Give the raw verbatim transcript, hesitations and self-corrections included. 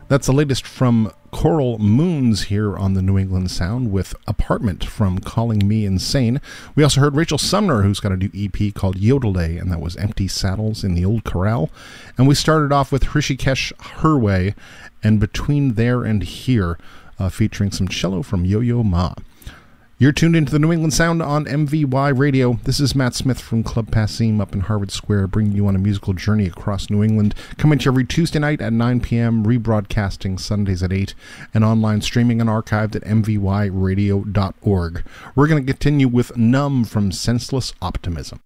That's the latest from Coral Moons here on the New England Sound with Apartment from Calling Me Insane. We also heard Rachel Sumner, who's got a new E P called Yodel Day, and that was Empty Saddles in the Old Corral. And we started off with Hrishikesh Hirway and Between There and Here, uh, featuring some cello from Yo-Yo Ma. You're tuned into the New England Sound on M V Y Radio. This is Matt Smith from Club Passim up in Harvard Square, bringing you on a musical journey across New England. Coming to you every Tuesday night at nine p.m., rebroadcasting Sundays at eight, and online streaming and archived at m v y radio dot org. We're going to continue with Numb from Senseless Optimism.